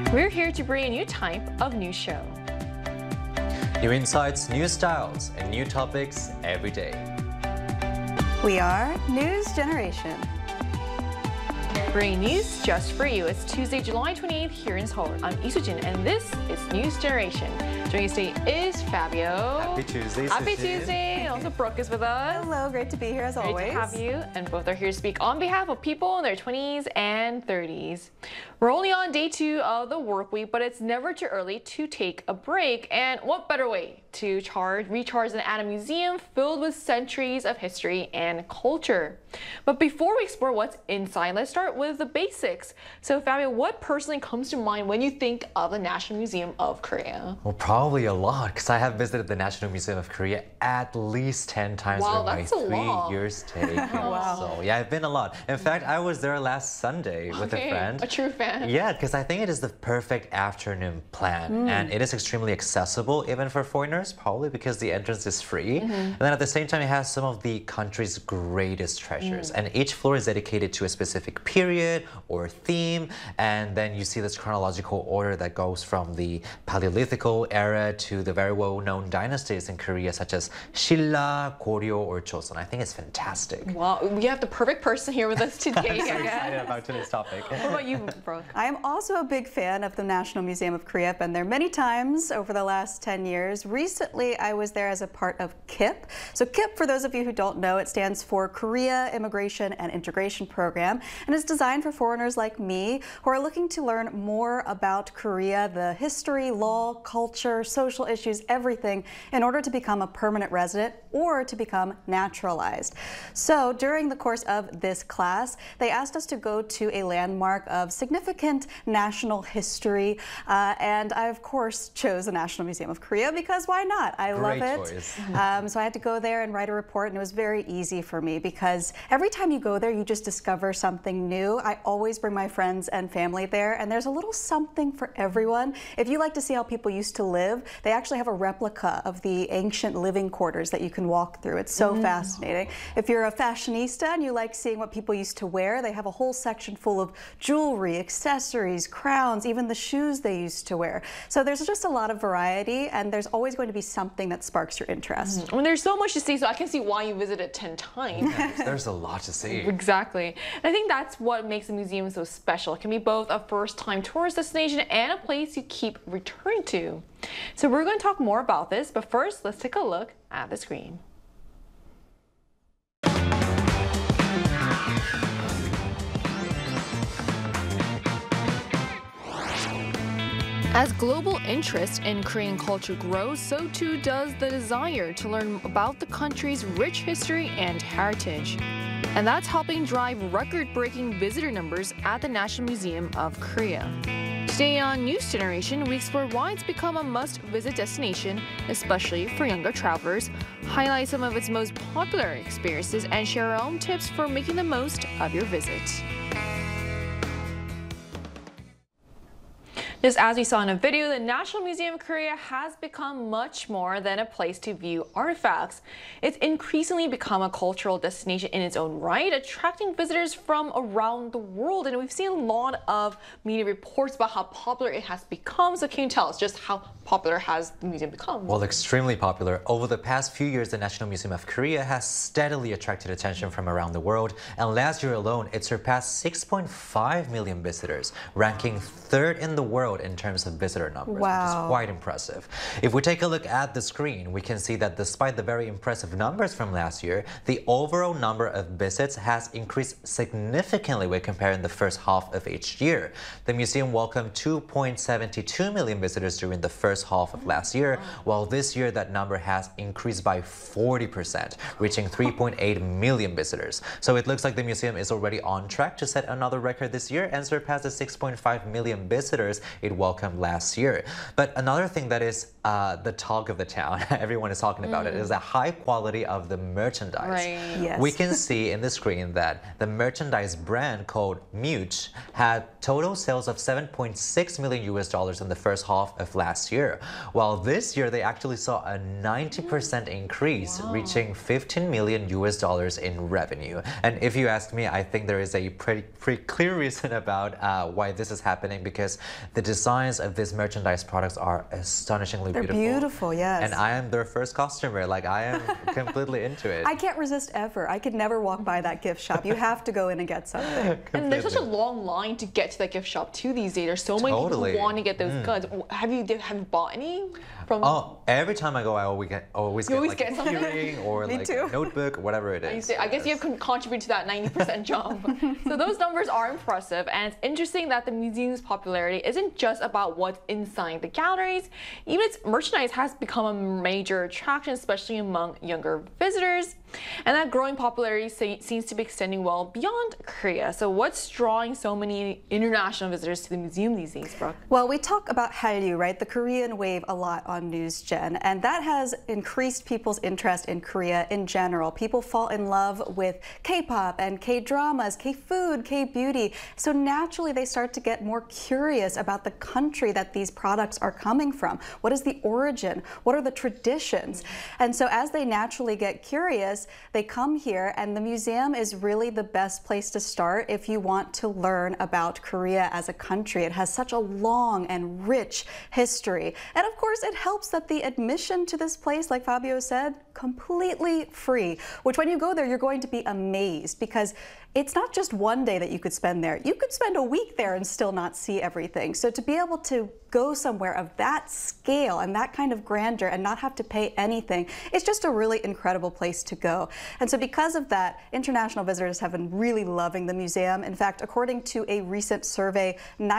We're here to bring a new type of news show. New insights, new styles, and new topics every day. We are News Generation. Bringing news just for you. It's Tuesday, July 28th here in Seoul. I'm Isujin, and this is News Generation. Joining us today is Fabio. Happy Tuesday, Happy Sujin. Tuesday. And also Brooke is with us. Hello, great to be here as always. Great to have you. And both are here to speak on behalf of people in their 20s and 30s. We're only on day 2 of the work week, but it's never too early to take a break. And what better way to recharge than at a museum filled with centuries of history and culture. But before we explore what's inside, let's start with the basics. So Fabio, what personally comes to mind when you think of the National Museum of Korea? Well, probably a lot, because I have visited the National Museum of Korea at least 10 times Wow, over my that's a 3 lot. years taking. Wow. So yeah, I've been a lot. In fact, I was there last Sunday with a friend. A true fan. Yeah, because I think it is the perfect afternoon plan, and it is extremely accessible even for foreigners, probably because the entrance is free. And then at the same time, it has some of the country's greatest treasures, and each floor is dedicated to a specific period or theme, and then you see this chronological order that goes from the Paleolithical era to the very well-known dynasties in Korea, such as Silla, Goryeo, or Joseon. I think it's fantastic. Well, we have the perfect person here with us today. I'm so excited about today's topic. What about you, Brooke? I am also a big fan of the National Museum of Korea. I've been there many times over the last 10 years. Recently, I was there as a part of KIP. So KIP, for those of you who don't know, it stands for Korea Immigration and Integration Program, and it's designed for foreigners like me who are looking to learn more about Korea, the history, law, culture, social issues, everything, in order to become a permanent resident or to become naturalized. So during the course of this class, they asked us to go to a landmark of significant national history, and I, of course, chose the National Museum of Korea because why not? I love Great it. choice. So I had to go there and write a report, and it was very easy for me because every time you go there, you just discover something new. I always bring my friends and family there, and there's a little something for everyone. If you like to see how people used to live, they actually have a replica of the ancient living quarters that you can walk through. It's so fascinating. If you're a fashionista and you like seeing what people used to wear, they have a whole section full of jewelry, accessories, crowns, even the shoes they used to wear. So there's just a lot of variety, and there's always going to be something that sparks your interest. When there's so much to see, so I can see why you visited 10 times. There's a lot to see. Exactly. And I think that's what makes a museum so special. It can be both a first-time tourist destination and a place you keep returning to. So we're going to talk more about this, but first, let's take a look at the screen. As global interest in Korean culture grows, so too does the desire to learn about the country's rich history and heritage. And that's helping drive record-breaking visitor numbers at the National Museum of Korea. Today on News Generation, we explore why it's become a must-visit destination, especially for younger travelers, highlight some of its most popular experiences, and share our own tips for making the most of your visit. Just as we saw in a video, the National Museum of Korea has become much more than a place to view artifacts. It's increasingly become a cultural destination in its own right, attracting visitors from around the world. And we've seen a lot of media reports about how popular it has become. So can you tell us just how popular has the museum become? Well, extremely popular. Over the past few years, the National Museum of Korea has steadily attracted attention from around the world. And last year alone, it surpassed 6.5 million visitors, ranking 3rd in the world in terms of visitor numbers, which is quite impressive. If we take a look at the screen, we can see that despite the very impressive numbers from last year, the overall number of visits has increased significantly when comparing the first half of each year. The museum welcomed 2.72 million visitors during the first half of last year, while this year that number has increased by 40%, reaching 3.8 million visitors. So it looks like the museum is already on track to set another record this year and surpass the 6.5 million visitors it welcomed last year. But another thing that is the talk of the town, everyone is talking about it, is the high quality of the merchandise. Right. Yes. We can see in the screen that the merchandise brand called Mute had total sales of $7.6 million in the first half of last year, while this year they actually saw a 90% increase, reaching $15 million in revenue. And if you ask me, I think there is a pretty clear reason about why this is happening, because the designs of these merchandise products are astonishingly They're beautiful, yes. And I am their first customer. Like, I am completely into it. I can't resist ever. I could never walk by that gift shop. You have to go in and get something. And there's such a long line to get to that gift shop too these days. There's so many people who want to get those goods. Have you bought any? Every time I go, I always get like a something? keyring or like a notebook, whatever it is. I guess you have contributed to that 90% jump. So those numbers are impressive, and it's interesting that the museum's popularity isn't just about what's inside the galleries. Even its merchandise has become a major attraction, especially among younger visitors. And that growing popularity seems to be extending well beyond Korea. So what's drawing so many international visitors to the museum these days, Brooke? Well, we talk about Hallyu, right, the Korean wave, a lot on NewsGen, and that has increased people's interest in Korea in general. People fall in love with K-pop and K-dramas, K-food, K-beauty. So naturally, they start to get more curious about the country that these products are coming from. What is the origin? What are the traditions? And so as they naturally get curious, they come here, and the museum is really the best place to start if you want to learn about Korea as a country. It has such a long and rich history. And of course, it helps that the admission to this place, like Fabio said, completely free, which when you go there, you're going to be amazed because it's not just one day that you could spend there. You could spend a week there and still not see everything. So to be able to go somewhere of that scale and that kind of grandeur and not have to pay anything, it's just a really incredible place to go. And so because of that, international visitors have been really loving the museum. In fact, according to a recent survey,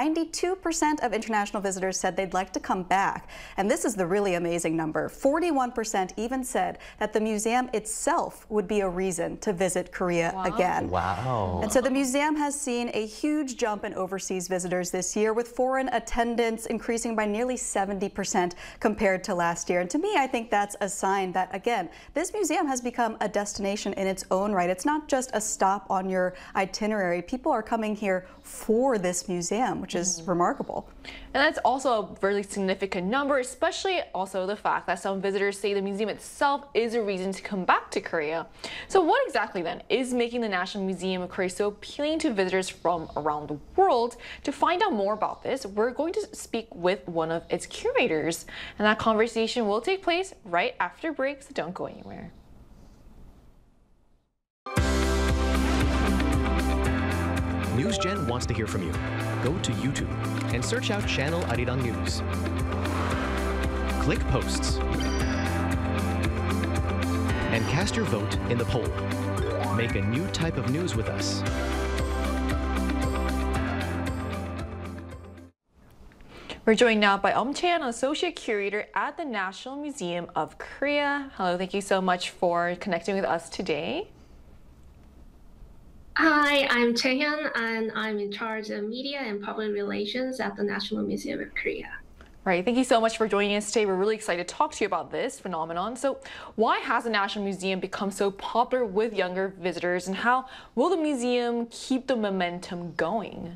92% of international visitors said they'd like to come back. And this is the really amazing number. 41% even said that the museum itself would be a reason to visit Korea again. Wow. And so the museum has seen a huge jump in overseas visitors this year, with foreign attendance increasing by nearly 70% compared to last year. And to me, I think that's a sign that, again, this museum has become a destination in its own right. It's not just a stop on your itinerary. People are coming here for this museum, which is remarkable. And that's also a really significant number, especially also the fact that some visitors say the museum itself is a reason to come back to Korea. So what exactly then is making the National Museum of Korea so appealing to visitors from around the world? To find out more about this, we're going to speak with one of its curators, and that conversation will take place right after break, so don't go anywhere. NewsGen wants to hear from you. Go to YouTube and search out Channel Arirang News. Click Posts and cast your vote in the poll. Make a new type of news with us. We're joined now by Chan, Associate Curator at the National Museum of Korea. Hello, thank you so much for connecting with us today. Hi, I'm Chaehyun, and I'm in charge of media and public relations at the National Museum of Korea. Right, thank you so much for joining us today. We're really excited to talk to you about this phenomenon. So why has the National Museum become so popular with younger visitors, and how will the museum keep the momentum going?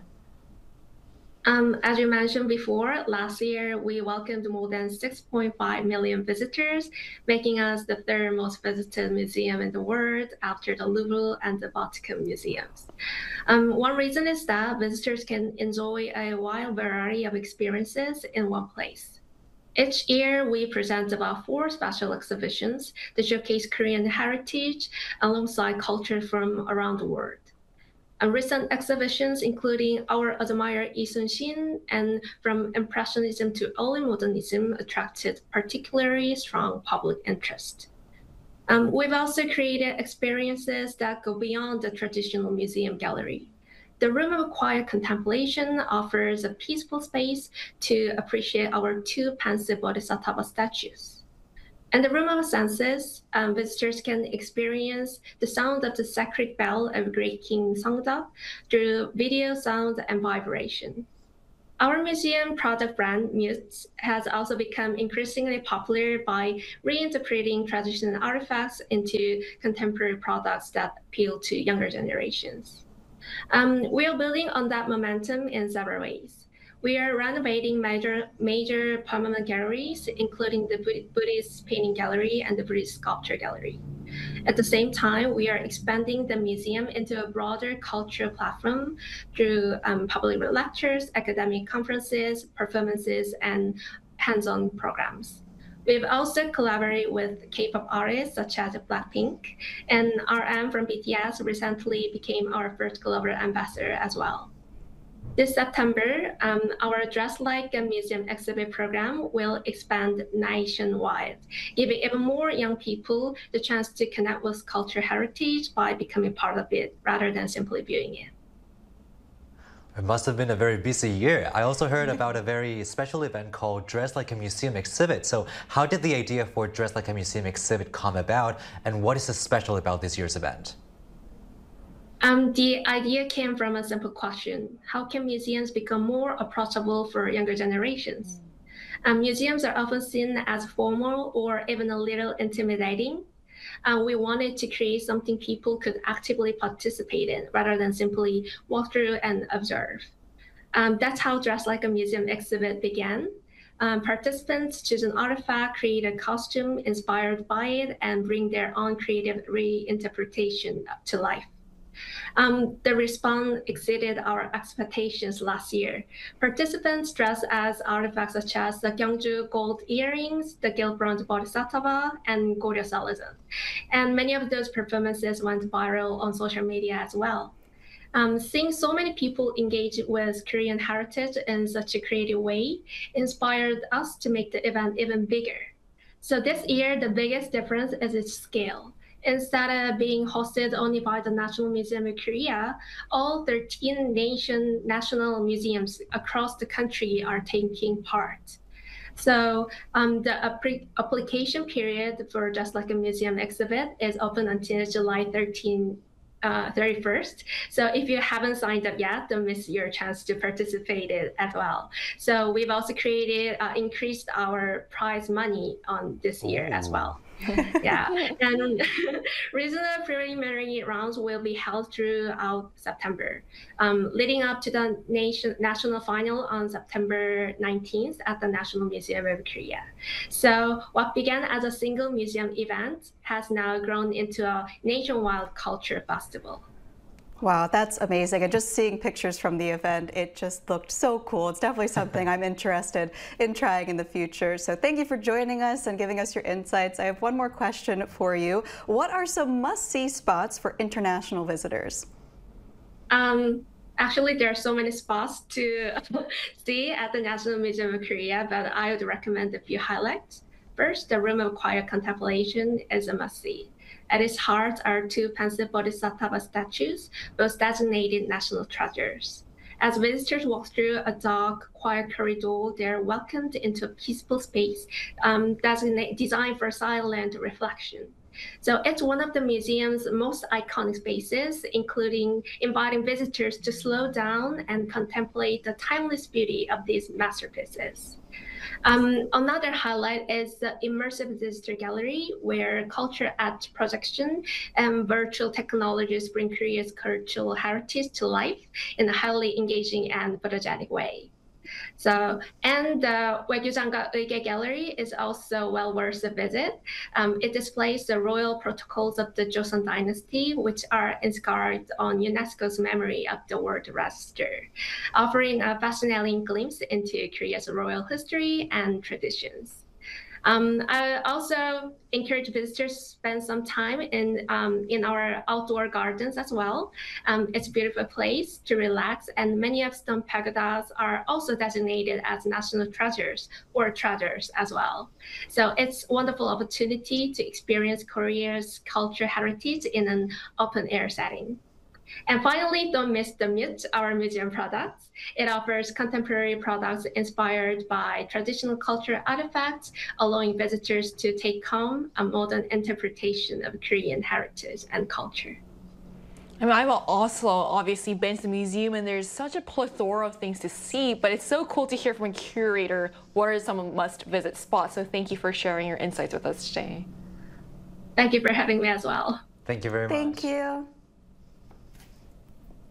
As you mentioned before, last year we welcomed more than 6.5 million visitors, making us the third most visited museum in the world after the Louvre and the Vatican museums. One reason is that visitors can enjoy a wide variety of experiences in one place. Each year, we present about 4 special exhibitions that showcase Korean heritage alongside culture from around the world. Recent exhibitions, including our admirer Lee Sun-shin and From Impressionism to Early Modernism, attracted particularly strong public interest. We've also created experiences that go beyond the traditional museum gallery. The Room of Quiet Contemplation offers a peaceful space to appreciate our 2 pensive Bodhisattva statues. In the Room of Senses, visitors can experience the sound of the sacred bell of Great King Seongdeok through video, sound, and vibration. Our museum product brand, Muse, has also become increasingly popular by reinterpreting traditional artifacts into contemporary products that appeal to younger generations. We are building on that momentum in several ways. We are renovating major permanent galleries, including the Buddhist Painting Gallery and the Buddhist Sculpture Gallery. At the same time, we are expanding the museum into a broader cultural platform through public lectures, academic conferences, performances, and hands-on programs. We've also collaborated with K-pop artists such as Blackpink, and RM from BTS recently became our first global ambassador as well. This September, our Dress Like a Museum exhibit program will expand nationwide, giving even more young people the chance to connect with cultural heritage by becoming part of it rather than simply viewing it. It must have been a very busy year. I also heard about a very special event called Dress Like a Museum exhibit. So how did the idea for Dress Like a Museum exhibit come about, and what is so special about this year's event? The idea came from a simple question: how can museums become more approachable for younger generations? Museums are often seen as formal or even a little intimidating. We wanted to create something people could actively participate in rather than simply walk through and observe. That's how Dress Like a Museum exhibit began. Participants choose an artifact, create a costume inspired by it, and bring their own creative reinterpretation to life. The response exceeded our expectations last year. Participants dressed as artifacts such as the Gyeongju gold earrings, the gilt bronze bodhisattva, and Goryeo Salazar. And many of those performances went viral on social media as well. Seeing so many people engage with Korean heritage in such a creative way inspired us to make the event even bigger. So this year, the biggest difference is its scale. Instead of being hosted only by the National Museum of Korea, all 13 national museums across the country are taking part. So the application period for Dress Like a Museum exhibit is open until July 31st. So if you haven't signed up yet, don't miss your chance to participate as well. So we've also increased our prize money on this year as well. Yeah, and regional preliminary rounds will be held throughout September, leading up to the national final on September 19th at the National Museum of Korea. So what began as a single museum event has now grown into a nationwide culture festival. Wow, that's amazing. And just seeing pictures from the event, it just looked so cool. It's definitely something I'm interested in trying in the future. So thank you for joining us and giving us your insights. I have one more question for you. What are some must-see spots for international visitors? Actually, there are so many spots to see at the National Museum of Korea, but I would recommend a few highlights. First, the Room of Quiet Contemplation is a must-see. At its heart are two pensive bodhisattva statues, both designated national treasures. As visitors walk through a dark, quiet corridor, they are welcomed into a peaceful space designed for silent reflection. So it's one of the museum's most iconic spaces, including inviting visitors to slow down and contemplate the timeless beauty of these masterpieces. Another highlight is the immersive visitor gallery, where culture art projection and virtual technologies bring Korea's cultural heritage to life in a highly engaging and photogenic way. So, and the Waegyu-Janga Uige Gallery is also well worth a visit. It displays the royal protocols of the Joseon Dynasty, which are inscribed on UNESCO's Memory of the World Register, offering a fascinating glimpse into Korea's royal history and traditions. I also encourage visitors to spend some time in our outdoor gardens as well. It's a beautiful place to relax, and many of stone pagodas are also designated as national treasures or treasures as well. So it's a wonderful opportunity to experience Korea's cultural heritage in an open air setting. And finally, don't miss the MUT, our museum products. It offers contemporary products inspired by traditional cultural artifacts, allowing visitors to take home a modern interpretation of Korean heritage and culture. I mean, I've also obviously been to the museum, and there's such a plethora of things to see, but it's so cool to hear from a curator what are some must-visit spots. So thank you for sharing your insights with us today. Thank you for having me as well. Thank you very much. Thank you.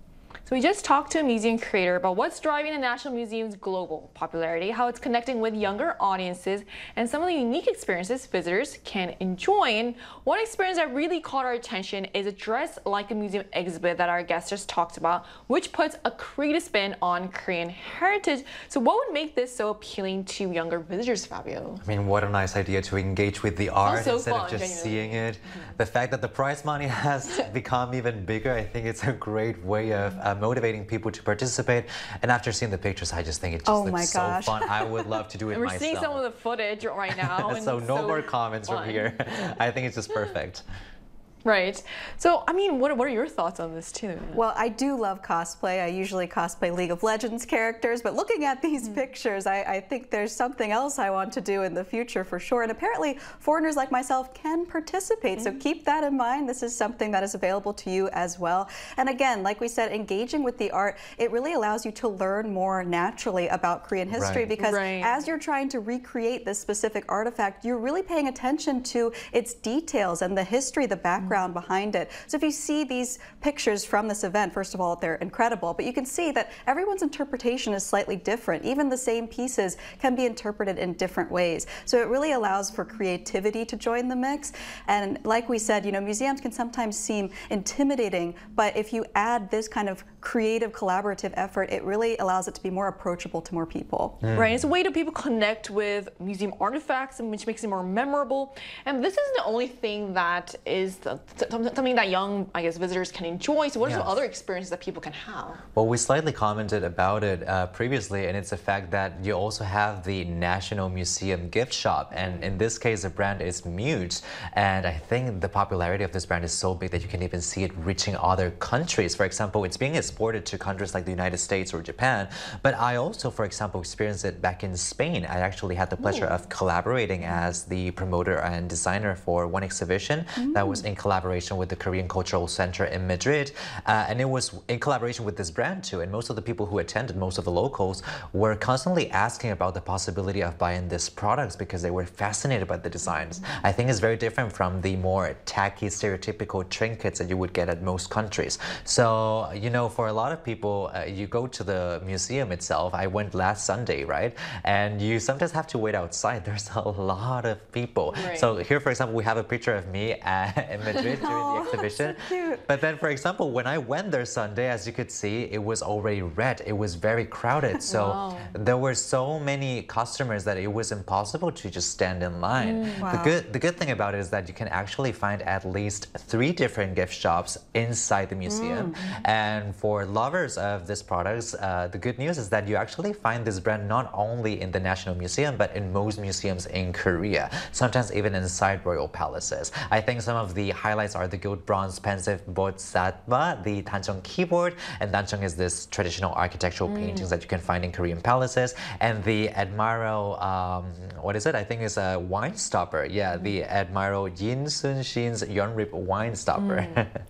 So we just talked to a museum creator about what's driving the National Museum's global popularity, how it's connecting with younger audiences, and some of the unique experiences visitors can enjoy. And one experience that really caught our attention is a Dress Like a Museum exhibit that our guest just talked about, which puts a creative spin on Korean heritage. So what would make this so appealing to younger visitors, Fabio? I mean, what a nice idea to engage with the art so instead fun, of just genuinely. seeing it. The fact that the prize money has become even bigger, I think it's a great way of motivating people to participate. And after seeing the pictures, I just think it just looks so fun. I would love to do it And we're myself. seeing some of the footage right now. And So no more comments fun. from here. I think it's just perfect. Right. So, I mean, what are your thoughts on this too? Well, I do love cosplay. I usually cosplay League of Legends characters, but looking at these pictures, I think there's something else I want to do in the future for sure. And apparently, foreigners like myself can participate. So keep that in mind. This is something that is available to you as well. And again, like we said, engaging with the art, it really allows you to learn more naturally about Korean history because as you're trying to recreate this specific artifact, you're really paying attention to its details and the history, the background behind it. So if you see these pictures from this event, first of all, they're incredible, but you can see that everyone's interpretation is slightly different. Even the same pieces can be interpreted in different ways. So it really allows for creativity to join the mix. And like we said, you know, museums can sometimes seem intimidating, but if you add this kind of creative, collaborative effort, it really allows it to be more approachable to more people. Right, it's a way to people connect with museum artifacts, which makes it more memorable. And this isn't the only thing that is something that young, I guess, visitors can enjoy. So what are some other experiences that people can have? Well, we slightly commented about it previously, and it's the fact that you also have the National Museum gift shop. And in this case, the brand is Muse. And I think the popularity of this brand is so big that you can even see it reaching other countries. For example, it's being exported to countries like the United States or Japan. But I also, for example, experienced it back in Spain. I actually had the pleasure of collaborating as the promoter and designer for one exhibition that was in collaboration with the Korean Cultural Center in Madrid. And it was in collaboration with this brand too. And most of the people who attended, most of the locals, were constantly asking about the possibility of buying these products because they were fascinated by the designs. I think it's very different from the more tacky, stereotypical trinkets that you would get at most countries. So, you know, for a lot of people, you go to the museum itself. I went last Sunday, right? And you sometimes have to wait outside. There's a lot of people. So here, for example, we have a picture of me in Madrid during the exhibition. So cute. But then, for example, when I went there Sunday, as you could see, it was already red. It was very crowded. So there were so many customers that it was impossible to just stand in line. The good thing about it is that you can actually find at least 3 different gift shops inside the museum. And for lovers of these products, the good news is that you actually find this brand not only in the National Museum, but in most museums in Korea, sometimes even inside royal palaces. I think some of the highlights are the gilt bronze pensive bodhisattva, the Dancheong keyboard, and Dancheong is this traditional architectural paintings that you can find in Korean palaces, and the Admiral, what is it? I think it's a wine stopper. Yeah, the Admiral Yin Sun Shin's Yeonrip wine stopper.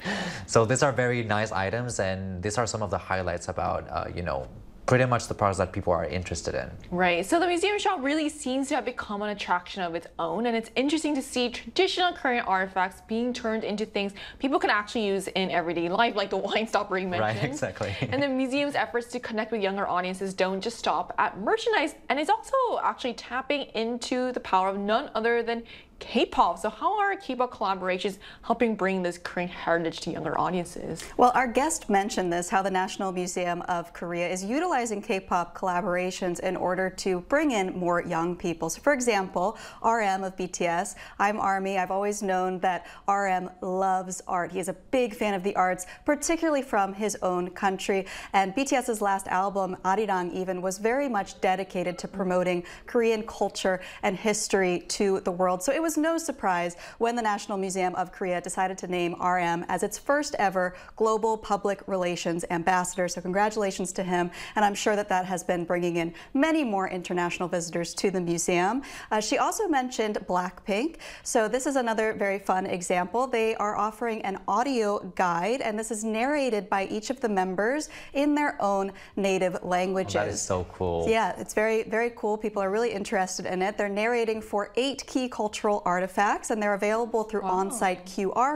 So these are very nice items, and these are some of the highlights about, you know, pretty much the products that people are interested in. Right, so the museum shop really seems to have become an attraction of its own, and it's interesting to see traditional Korean artifacts being turned into things people can actually use in everyday life, like the wine stopper you mentioned. Right, exactly. And the museum's efforts to connect with younger audiences don't just stop at merchandise, and it's also actually tapping into the power of none other than K-pop. So how are K-pop collaborations helping bring this Korean heritage to younger audiences? Well, our guest mentioned this, how the National Museum of Korea is utilizing K-pop collaborations in order to bring in more young people. So for example, RM of BTS, I'm ARMY. I've always known that RM loves art. He is a big fan of the arts, particularly from his own country. And BTS's last album, Arirang, even was very much dedicated to promoting Korean culture and history to the world. So it was no surprise when the National Museum of Korea decided to name RM as its first ever global public relations ambassador. So congratulations to him. And I'm sure that that has been bringing in many more international visitors to the museum. She also mentioned Blackpink. So this is another very fun example. They are offering an audio guide, and this is narrated by each of the members in their own native languages. Oh, that is so cool. Yeah, it's very, very cool. People are really interested in it. They're narrating for 8 key cultural artifacts, and they're available through on-site QR